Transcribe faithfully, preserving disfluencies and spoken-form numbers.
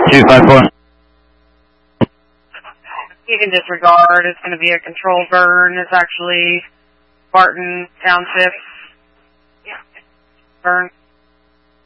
two five four. You can disregard. It's going to be a controlled burn. It's actually Barton Township burn.